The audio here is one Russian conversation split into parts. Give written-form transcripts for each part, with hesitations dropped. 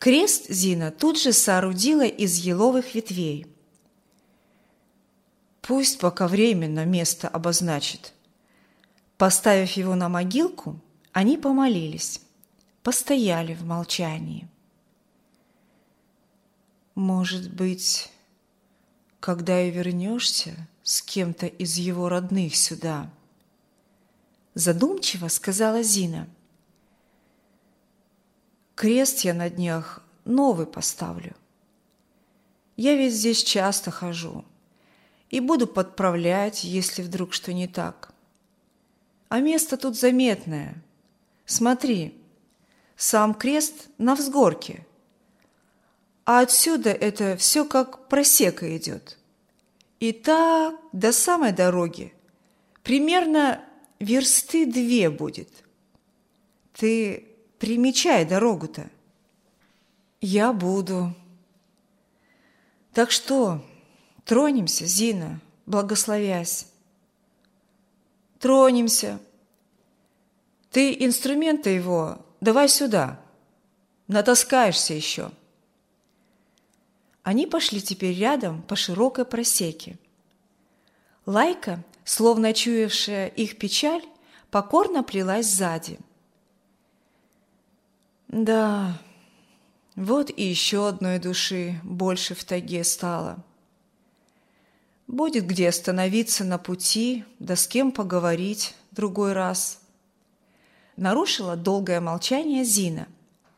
Крест Зина тут же соорудила из еловых ветвей. Пусть пока временно место обозначит. Поставив его на могилку, они помолились, постояли в молчании. Может быть, когда и вернешься с кем-то из его родных сюда, задумчиво сказала Зина. Крест я на днях новый поставлю. Я ведь здесь часто хожу и буду подправлять, если вдруг что не так. А место тут заметное. Смотри, сам крест на взгорке, а отсюда это все как просека идет. И так до самой дороги примерно версты 2 будет. Ты примечай дорогу-то. Я буду. Так что, тронемся, Зина, благословясь. Тронемся. Ты инструмента его давай сюда. Натаскаешься еще. Они пошли теперь рядом по широкой просеке. Лайка, словно чуявшая их печаль, покорно плелась сзади. Да, вот и еще одной души больше в тайге стало. Будет где остановиться на пути, да с кем поговорить другой раз. Нарушила долгое молчание Зина.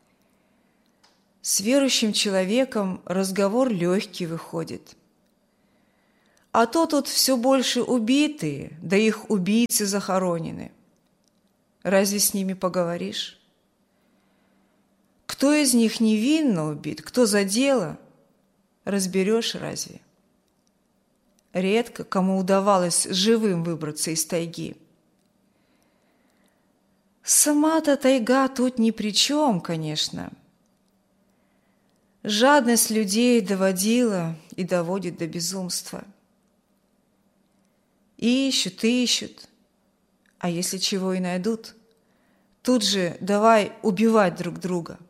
С верующим человеком разговор легкий выходит. А то тут все больше убитые, да их убийцы захоронены. Разве с ними поговоришь? Кто из них невинно убит, кто за дело, разберешь разве? Редко кому удавалось живым выбраться из тайги. Сама-то тайга тут ни при чем, конечно. Жадность людей доводила и доводит до безумства. Ищут, а если чего и найдут, тут же давай убивать друг друга.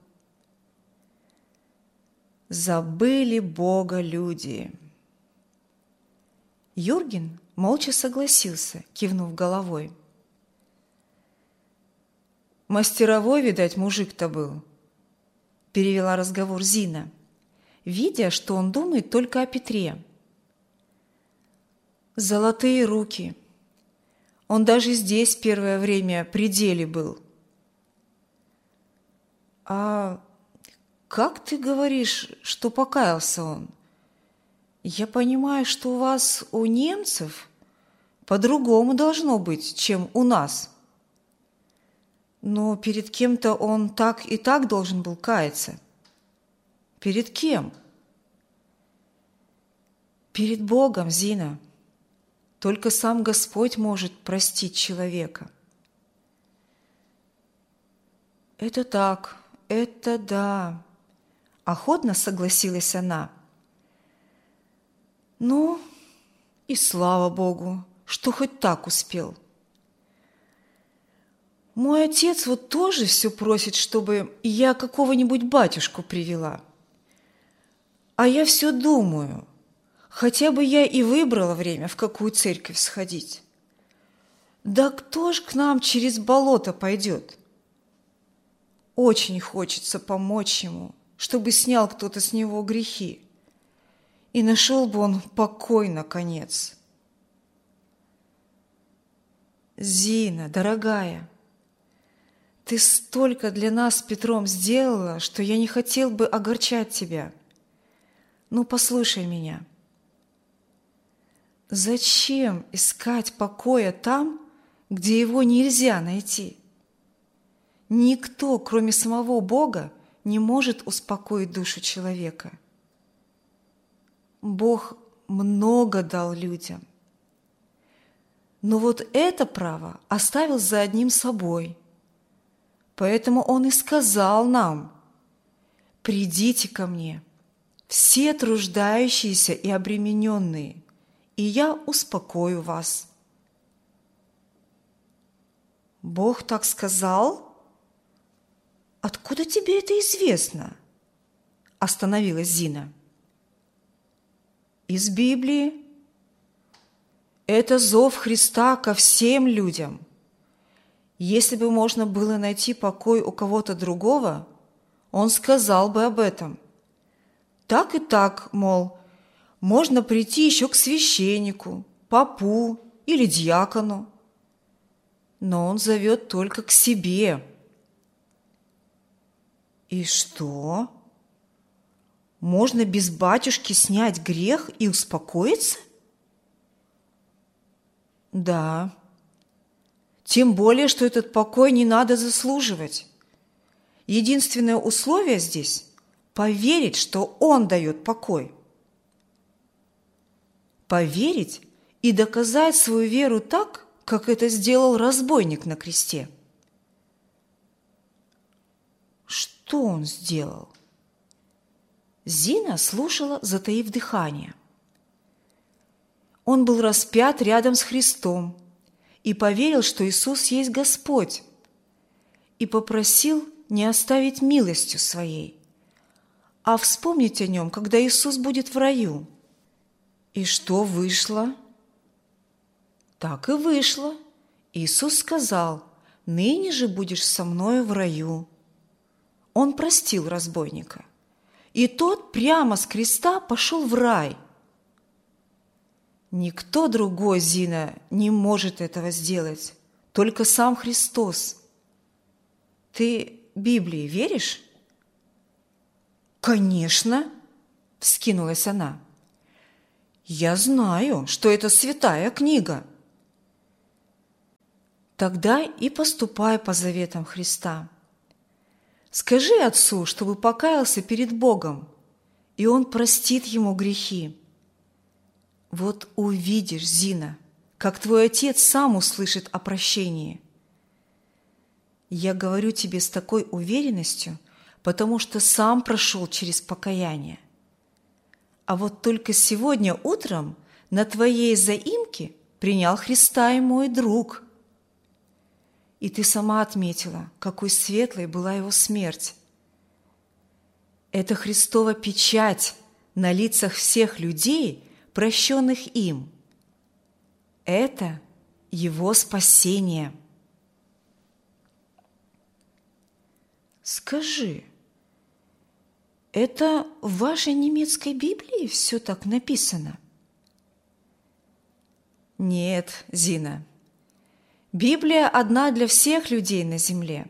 Забыли Бога люди. Юрген молча согласился, кивнув головой. Мастеровой, видать, мужик-то был, перевела разговор Зина, видя, что он думает только о Петре. Золотые руки. Он даже здесь первое время при деле был. А как ты говоришь, что покаялся он? Я понимаю, что у вас, у немцев, по-другому должно быть, чем у нас. Но перед кем-то он так и так должен был каяться. Перед кем? Перед Богом, Зина. Только сам Господь может простить человека. Это так, это да. Охотно согласилась она. Ну, и слава Богу, что хоть так успел. Мой отец вот тоже все просит, чтобы я какого-нибудь батюшку привела. А я все думаю, хотя бы я и выбрала время, в какую церковь сходить. Да кто ж к нам через болото пойдет? Очень хочется помочь ему, чтобы снял кто-то с него грехи. И нашел бы он покой, наконец. Зина, дорогая, ты столько для нас с Петром сделала, что я не хотел бы огорчать тебя. Ну, послушай меня. Зачем искать покоя там, где его нельзя найти? Никто, кроме самого Бога, не может успокоить душу человека. Бог много дал людям. Но вот это право оставил за одним собой. Поэтому Он и сказал нам: «Придите ко мне, все труждающиеся и обремененные, и я успокою вас». Бог так сказал? Откуда тебе это известно? Остановилась Зина. Из Библии. Это зов Христа ко всем людям. Если бы можно было найти покой у кого-то другого, Он сказал бы об этом. Так и так, мол, можно прийти еще к священнику, попу или дьякону. Но Он зовет только к себе. И что? Можно без батюшки снять грех и успокоиться? Да. Тем более, что этот покой не надо заслуживать. Единственное условие здесь – поверить, что Он дает покой. Поверить и доказать свою веру так, как это сделал разбойник на кресте. Что он сделал? Зина слушала, затаив дыхание. Он был распят рядом с Христом и поверил, что Иисус есть Господь, и попросил не оставить милостью своей, а вспомнить о Нем, когда Иисус будет в раю. И что вышло? Так и вышло. Иисус сказал: «Ныне же будешь со мною в раю». Он простил разбойника, и тот прямо с креста пошел в рай. Никто другой, Зина, не может этого сделать, только сам Христос. Ты Библии веришь? Конечно, вскинулась она. Я знаю, что это святая книга. Тогда и поступай по заветам Христа. Скажи Отцу, чтобы покаялся перед Богом, и Он простит ему грехи. Вот увидишь, Зина, как твой Отец сам услышит о прощении. Я говорю тебе с такой уверенностью, потому что сам прошел через покаяние. А вот только сегодня утром на твоей заимке принял Христа и мой друг. И ты сама отметила, какой светлой была его смерть. Это Христова печать на лицах всех людей, прощенных им. Это его спасение. Скажи, это в вашей немецкой Библии все так написано? Нет, Зина. Библия одна для всех людей на земле.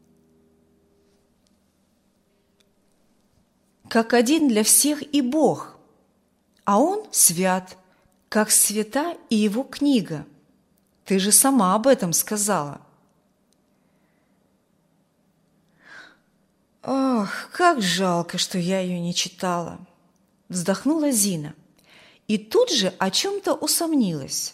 Как один для всех и Бог, а Он свят, как свята и Его книга. Ты же сама об этом сказала. Ох, как жалко, что я ее не читала, вздохнула Зина и тут же о чем-то усомнилась.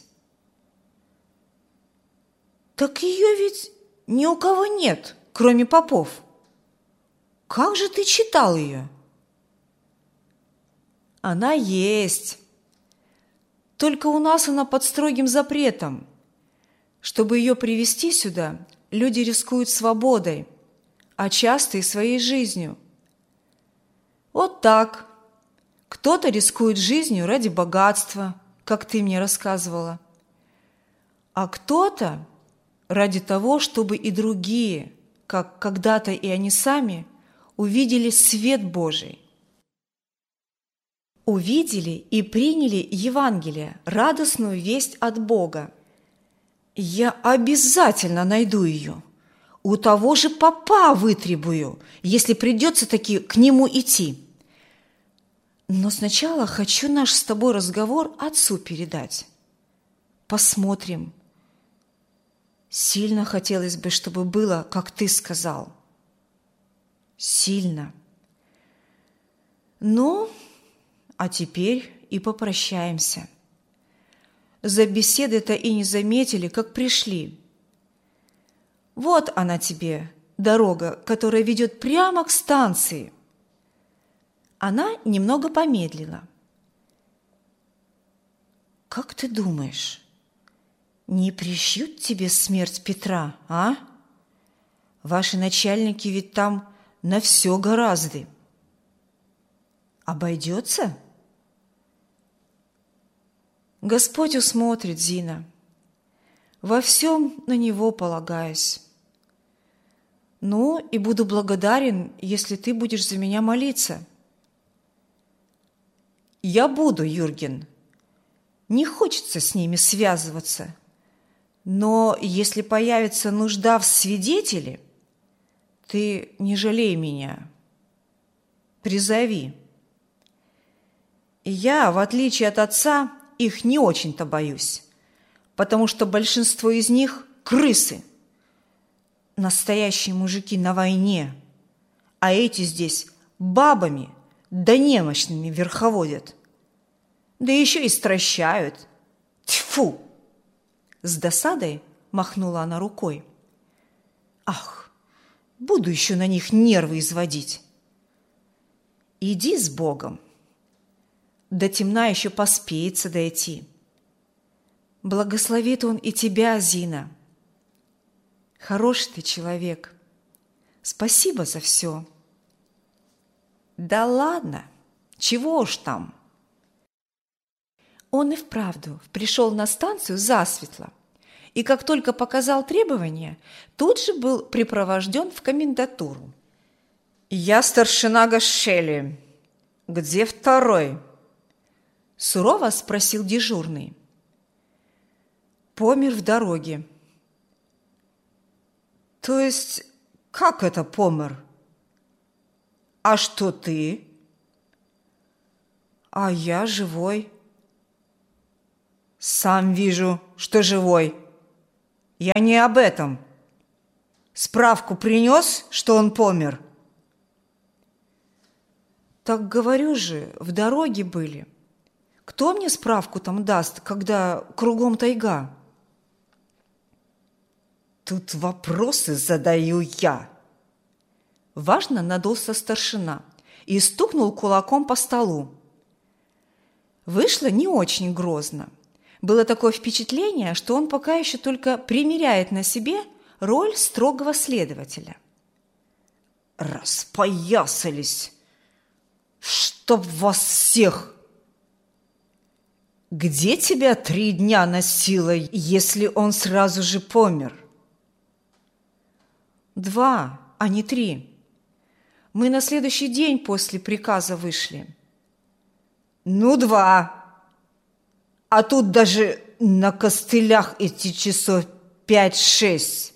Так ее ведь ни у кого нет, кроме попов. Как же ты читал ее? Она есть. Только у нас она под строгим запретом. Чтобы ее привести сюда, люди рискуют свободой, а часто и своей жизнью. Вот так. Кто-то рискует жизнью ради богатства, как ты мне рассказывала, а кто-то ради того, чтобы и другие, как когда-то и они сами, увидели свет Божий. Увидели и приняли Евангелие, радостную весть от Бога. Я обязательно найду ее. У того же попа вытребую, если придется таки к нему идти. Но сначала хочу наш с тобой разговор отцу передать. Посмотрим. Сильно хотелось бы, чтобы было, как ты сказал. Сильно. Ну, а теперь и попрощаемся. За беседой-то и не заметили, как пришли. Вот она тебе, дорога, которая ведет прямо к станции. Она немного помедлила. Как ты думаешь, не пришьют тебе смерть Петра, а? Ваши начальники ведь там на все гораздо. Обойдется? Господь усмотрит, Зина. Во всем на Него полагаюсь. Ну, и буду благодарен, если ты будешь за меня молиться. Я буду, Юрген. Не хочется с ними связываться. Но если появится нужда в свидетеле, ты не жалей меня. Призови. Я, в отличие от отца, их не очень-то боюсь, потому что большинство из них – крысы. Настоящие мужики на войне, а эти здесь бабами да немощными верховодят. Да еще и стращают. Тьфу! С досадой махнула она рукой. Ах, буду еще на них нервы изводить. Иди с Богом. До темна еще поспеется дойти. Благословит Он и тебя, Зина. Хороший ты человек. Спасибо за все. Да ладно, чего уж там. Он и вправду пришел на станцию засветло, и как только показал требования, тут же был припровожден в комендатуру. «Я старшина Гашели. Где второй?» – сурово спросил дежурный. «Помер в дороге». «То есть, как это помер? А что ты?» «А я живой». «Сам вижу, что живой. Я не об этом. Справку принес, что он помер?» «Так говорю же, в дороге были. Кто мне справку там даст, когда кругом тайга?» «Тут вопросы задаю я». Важно надулся старшина и стукнул кулаком по столу. Вышло не очень грозно. Было такое впечатление, что он пока еще только примеряет на себе роль строгого следователя. «Распоясались! Чтоб вас всех! Где тебя 3 дня носило, если он сразу же помер?» 2, а не 3. Мы на следующий день после приказа вышли. «Ну, 2. А тут даже на костылях эти часов 5-6.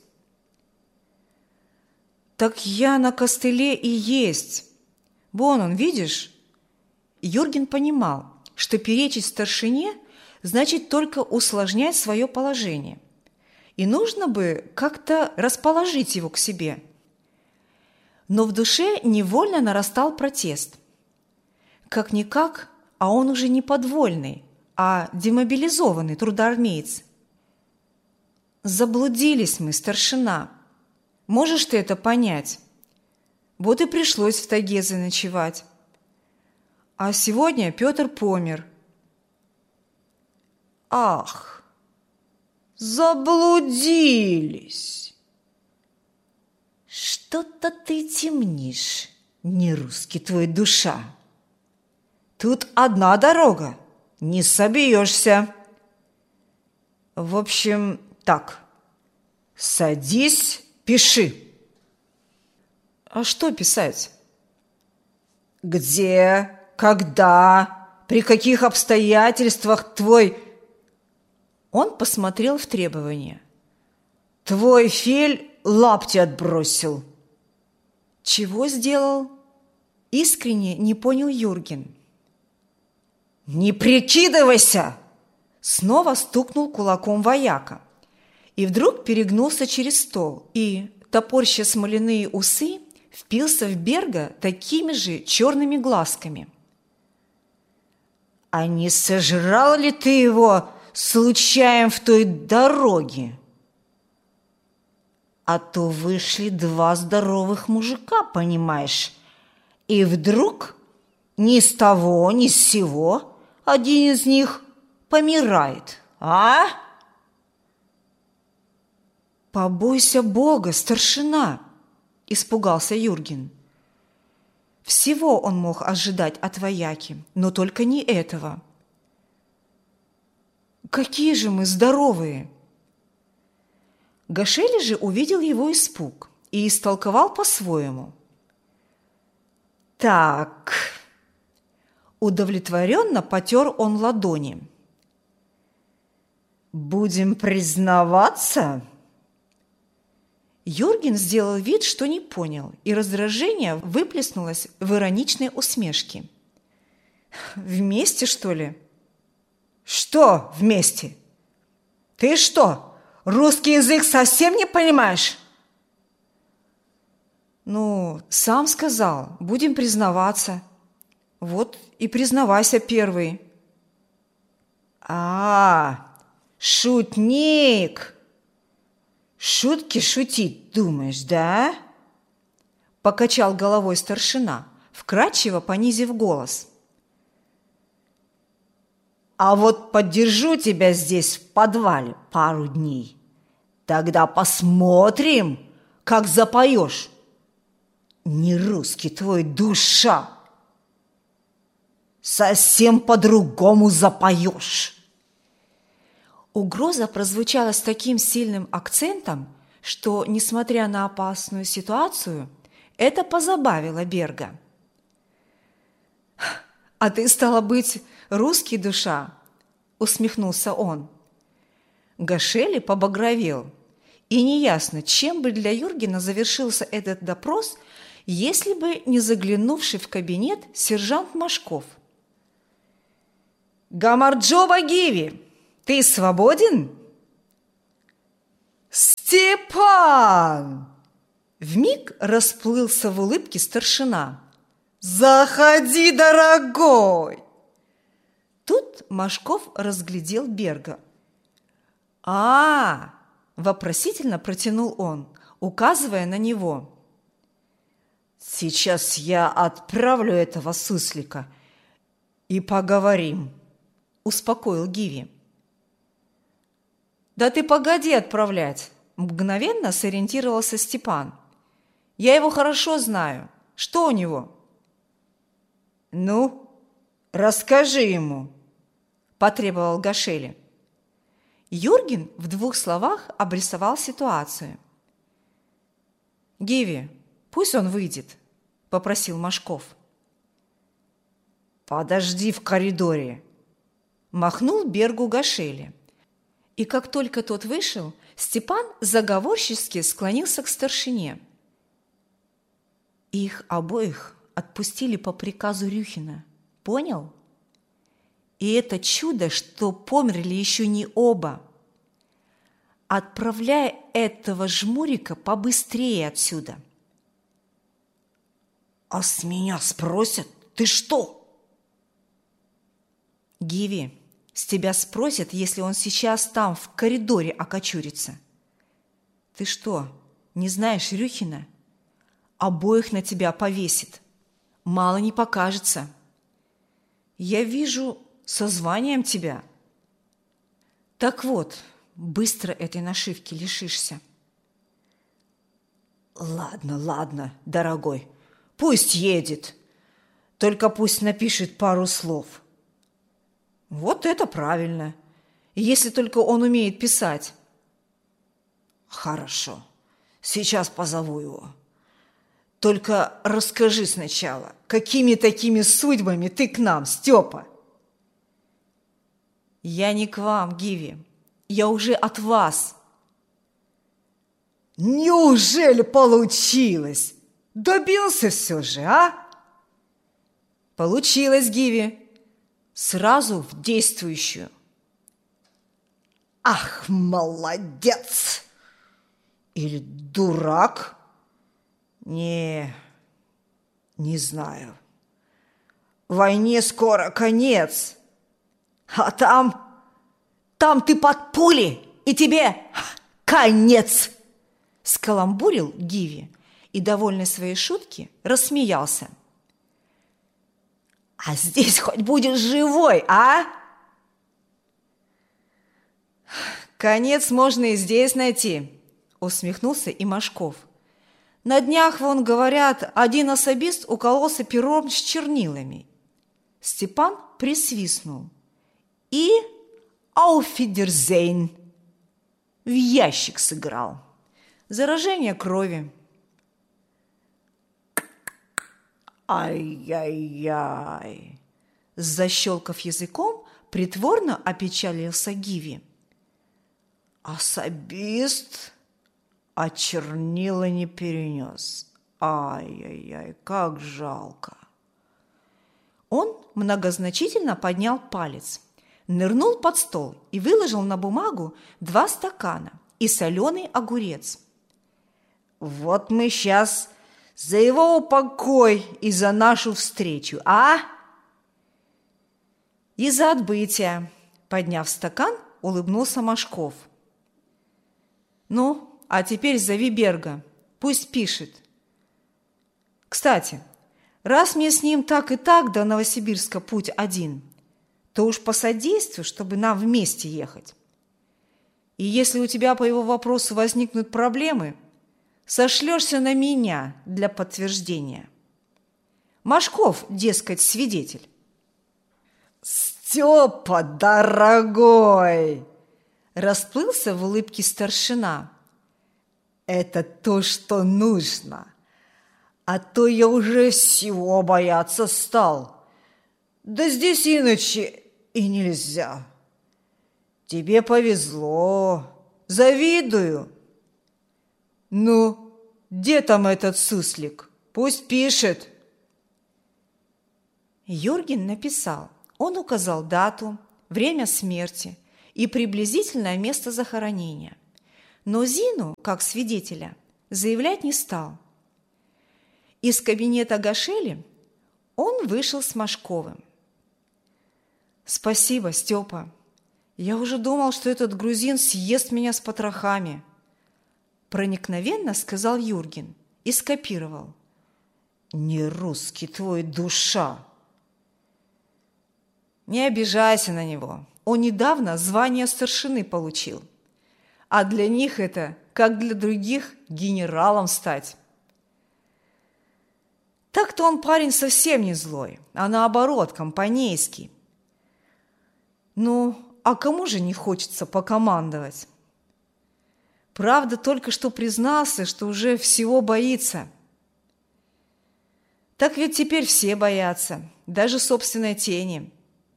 «Так я на костыле и есть. Вон он, видишь?» Юрген понимал, что перечить старшине значит только усложнять свое положение. И нужно бы как-то расположить его к себе. Но в душе невольно нарастал протест. Как-никак, а он уже не подвольный, а демобилизованный трудоармеец. «Заблудились мы, старшина. Можешь ты это понять? Вот и пришлось в тайге заночевать. А сегодня Петр помер». «Ах, заблудились! Что-то ты темнишь, не русский твой душа. Тут одна дорога, не собьешься. В общем, так, садись, пиши». «А что писать?» «Где, когда, при каких обстоятельствах твой...» Он посмотрел в требования. «Твой Фель лапти отбросил». «Чего сделал?» Искренне не понял Юрген. «Не прикидывайся!» Снова стукнул кулаком вояка. И вдруг перегнулся через стол и, топорща смоляные усы, впился в Берга такими же черными глазками. «А не сожрал ли ты его случаем в той дороге? А то вышли 2 здоровых мужика, понимаешь, и вдруг ни с того, ни с сего один из них помирает, а?» «Побойся Бога, старшина!» – испугался Юрген. Всего он мог ожидать от вояки, но только не этого. «Какие же мы здоровые!» Гашели же увидел его испуг и истолковал по-своему. «Так...» Удовлетворенно потер он ладони. «Будем признаваться?» Юрген сделал вид, что не понял, и раздражение выплеснулось в ироничной усмешке. «Вместе, что ли?» «Что вместе? Ты что, русский язык совсем не понимаешь?» «Ну, сам сказал, будем признаваться. Вот и признавайся первый». Шутник! Шутки шутить думаешь, да?» Покачал головой старшина, вкрадчиво понизив голос. «А вот подержу тебя здесь в подвале пару дней. Тогда посмотрим, как запоешь. Не русский твой душа. Совсем по-другому запоешь». Угроза прозвучала с таким сильным акцентом, что, несмотря на опасную ситуацию, это позабавило Берга. «А ты, стало быть, русский душа?» – усмехнулся он. Гашели побагровел, и неясно, чем бы для Юргена завершился этот допрос, если бы не заглянувший в кабинет сержант Машков. «Гамарджоба Гиви, ты свободен?» «Степан!» Вмиг расплылся в улыбке старшина. «Заходи, дорогой!» Тут Машков разглядел Берга. Вопросительно протянул он, указывая на него. «Сейчас я отправлю этого суслика и поговорим», – успокоил Гиви. «Да ты погоди отправлять!» – мгновенно сориентировался Степан. «Я его хорошо знаю. Что у него?» «Ну, расскажи ему», – потребовал Гашели. Юрген в 2 словах обрисовал ситуацию. «Гиви, пусть он выйдет», – попросил Машков. «Подожди в коридоре», – махнул Бергу Гашели. И как только тот вышел, Степан заговорчески склонился к старшине. «Их обоих отпустили по приказу Рюхина. Понял? И это чудо, что померли еще не оба. Отправляй этого жмурика побыстрее отсюда». «А с меня спросят, ты что?» «Гиви, с тебя спросят, если он сейчас там, в коридоре, окочурится. Ты что, не знаешь Рюхина? Обоих на тебя повесит. Мало не покажется. Я вижу со званием тебя. Так вот, быстро этой нашивки лишишься». Ладно, дорогой, пусть едет. Только пусть напишет пару слов». «Вот это правильно, если только он умеет писать». «Хорошо, сейчас позову его. Только расскажи сначала, какими такими судьбами ты к нам, Степа?» «Я не к вам, Гиви, я уже от вас». «Неужели получилось? Добился все же, а?» «Получилось, Гиви. Сразу в действующую». «Ах, молодец! Или дурак? Не знаю. Войне скоро конец. А там ты под пули, и тебе конец!» Скаламбурил Гиви и, довольный своей шутки, рассмеялся. «А здесь хоть будешь живой, а?» «Конец можно и здесь найти», – усмехнулся и Машков. На днях, вон, говорят, один особист укололся пером с чернилами. Степан присвистнул и «Ауфидерзейн» в ящик сыграл. Заражение крови. Ай-яй-яй! Защелкав языком, притворно опечалился Гиви. Особист, а чернила не перенес. Ай-яй-яй, как жалко! Он многозначительно поднял палец, нырнул под стол и выложил на бумагу 2 стакана и соленый огурец. Вот мы сейчас за его упокой и за нашу встречу, а? И за отбытие, подняв стакан, улыбнулся Машков. Ну, а теперь зови Берга, пусть пишет. Кстати, раз мне с ним так и так до Новосибирска путь один, то уж посодействуй, чтобы нам вместе ехать. И если у тебя по его вопросу возникнут проблемы, сошлешься на меня для подтверждения. Машков, дескать, свидетель. Степа, дорогой! Расплылся в улыбке старшина. Это то, что нужно. А то я уже всего бояться стал. Да здесь иначе и нельзя. Тебе повезло. Завидую. Ну, где там этот суслик? Пусть пишет. Юрген написал. Он указал дату, время смерти и приблизительное место захоронения. Но Зину, как свидетеля, заявлять не стал. Из кабинета Гашели он вышел с Машковым. «Спасибо, Степа. Я уже думал, что этот грузин съест меня с потрохами», проникновенно сказал Юрген и скопировал. «Не русский твой душа». Не обижайся на него. Он недавно звание старшины получил. А для них это, как для других, генералом стать. Так-то он парень совсем не злой, а наоборот, компанейский. Ну, а кому же не хочется покомандовать? Правда, только что признался, что уже всего боится. Так ведь теперь все боятся, даже собственной тени.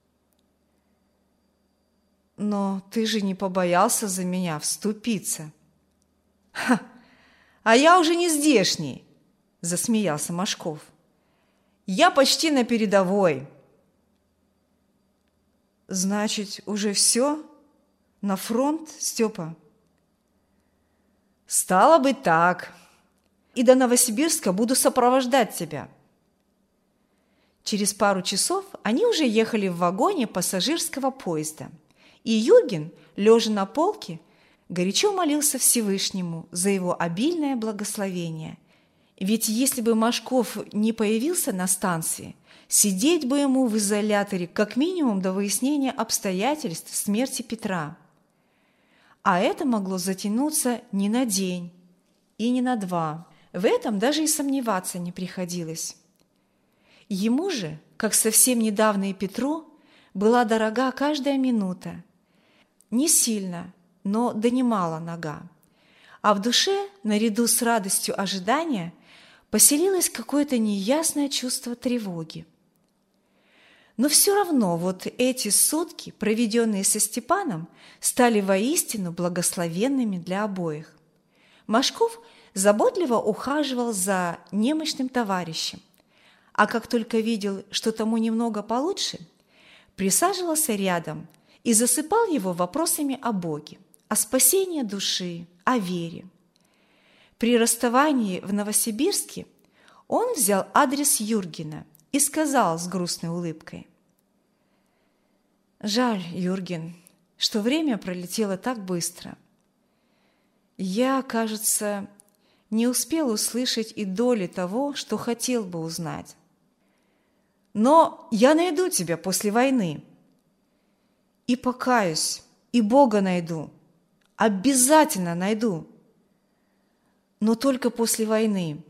Но ты же не побоялся за меня вступиться. Ха! А я уже не здешний, засмеялся Машков. Я почти на передовой. Значит, уже все? На фронт, Степа? Стало быть, так. И до Новосибирска буду сопровождать тебя. Через пару часов они уже ехали в вагоне пассажирского поезда. И Юрген, лежа на полке, горячо молился Всевышнему за его обильное благословение. Ведь если бы Машков не появился на станции, сидеть бы ему в изоляторе как минимум до выяснения обстоятельств смерти Петра. А это могло затянуться не на день и не на 2. В этом даже и сомневаться не приходилось. Ему же, как совсем недавно и Петру, была дорога каждая минута. Не сильно, но донимала нога. А в душе, наряду с радостью ожидания, поселилось какое-то неясное чувство тревоги. Но все равно вот эти сутки, проведенные со Степаном, стали воистину благословенными для обоих. Машков заботливо ухаживал за немощным товарищем, а как только видел, что тому немного получше, присаживался рядом и засыпал его вопросами о Боге, о спасении души, о вере. При расставании в Новосибирске он взял адрес Юргена и сказал с грустной улыбкой: «Жаль, Юрген, что время пролетело так быстро. Я, кажется, не успел услышать и доли того, что хотел бы узнать. Но я найду тебя после войны. И покаюсь, и Бога найду. Обязательно найду. но только после войны.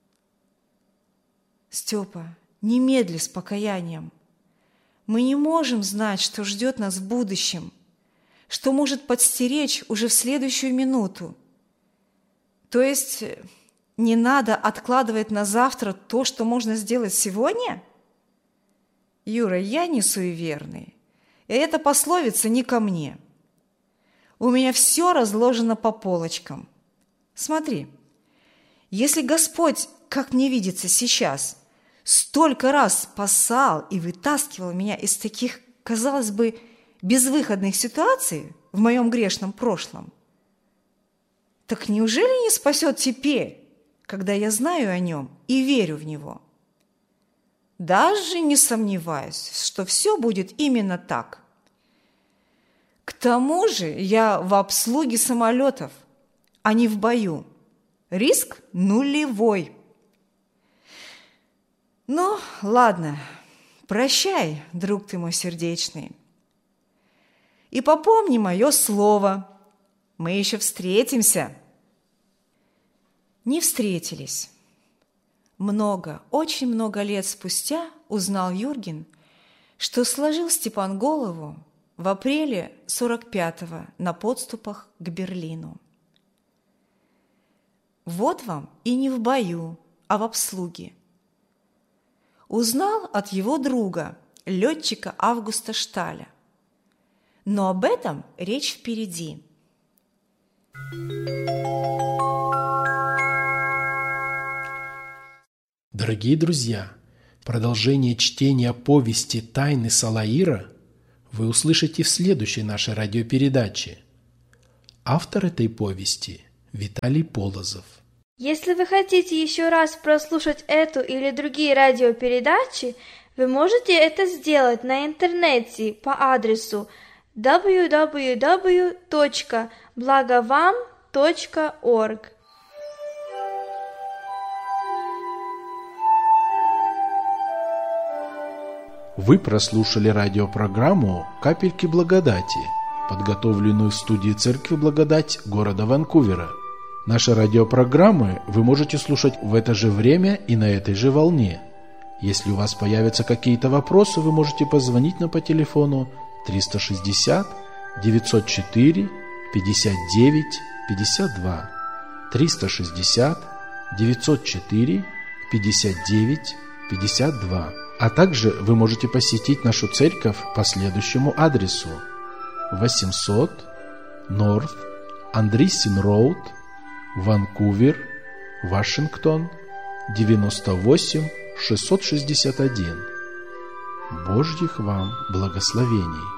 Степа, не медли с покаянием. Мы не можем знать, что ждет нас в будущем, что может подстеречь уже в следующую минуту. То есть не надо откладывать на завтра то, что можно сделать сегодня? Юра, я не суеверный, и эта пословица не ко мне. У меня все разложено по полочкам. Смотри, если Господь, как мне видится сейчас, столько раз спасал и вытаскивал меня из таких, казалось бы, безвыходных ситуаций в моем грешном прошлом, так неужели не спасет теперь, когда я знаю о нем и верю в него? Даже не сомневаюсь, что все будет именно так. К тому же я в обслуге самолетов, а не в бою. Риск нулевой. Ну, ладно, прощай, друг ты мой сердечный. И попомни мое слово, мы еще встретимся. Не встретились. Очень много лет спустя узнал Юрген, что сложил Степан голову в апреле 45-го на подступах к Берлину. Вот вам и не в бою, а в обслуге. Узнал от его друга, летчика Августа Шталя. Но об этом речь впереди. Дорогие друзья, продолжение чтения повести «Тайны Салаира» вы услышите в следующей нашей радиопередаче. Автор этой повести – Виталий Полозов. Если вы хотите еще раз прослушать эту или другие радиопередачи, вы можете это сделать на интернете по адресу www.blagovam.org. Вы прослушали радиопрограмму «Капельки благодати», подготовленную в студии Церкви Благодать города Ванкувера. Наши радиопрограммы вы можете слушать в это же время и на этой же волне. Если у вас появятся какие-то вопросы, вы можете позвонить нам по телефону 360 904 59 52 360 904 59 52. А также вы можете посетить нашу церковь по следующему адресу: 800 North Andreessen Road, Ванкувер, Вашингтон, 98661. Божьих вам благословений!